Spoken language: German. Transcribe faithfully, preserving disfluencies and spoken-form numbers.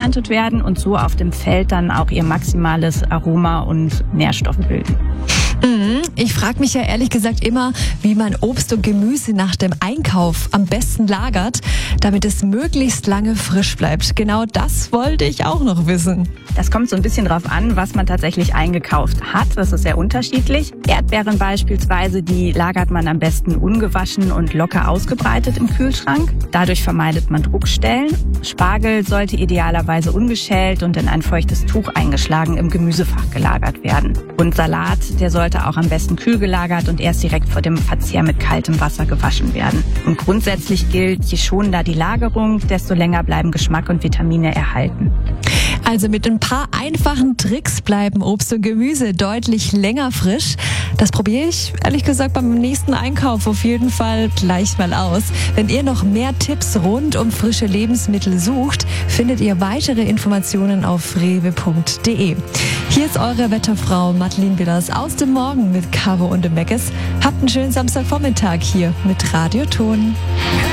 geerntet werden und so auf dem Feld dann auch ihr maximales Aroma und Nährstoffe bilden. Ich frage mich ja ehrlich gesagt immer, wie man Obst und Gemüse nach dem Einkauf am besten lagert, damit es möglichst lange frisch bleibt. Genau das wollte ich auch noch wissen. Das kommt so ein bisschen drauf an, was man tatsächlich eingekauft hat. Das ist sehr unterschiedlich. Erdbeeren beispielsweise, die lagert man am besten ungewaschen und locker ausgebreitet im Kühlschrank. Dadurch vermeidet man Druckstellen. Spargel sollte idealerweise ungeschält und in ein feuchtes Tuch eingeschlagen im Gemüsefach gelagert werden. Und Salat, der sollte auch am besten kühl gelagert und erst direkt vor dem Verzehr mit kaltem Wasser gewaschen werden. Und grundsätzlich gilt, je schonender die Lagerung, desto länger bleiben Geschmack und Vitamine erhalten. Also mit ein paar einfachen Tricks bleiben Obst und Gemüse deutlich länger frisch. Das probiere ich, ehrlich gesagt, beim nächsten Einkauf auf jeden Fall gleich mal aus. Wenn ihr noch mehr Tipps rund um frische Lebensmittel sucht, findet ihr weitere Informationen auf rewe punkt de. Hier ist eure Wetterfrau Madeleine Willers aus dem Morgen mit Caro und dem Meckes. Habt einen schönen Samstagvormittag hier mit Radio Ton.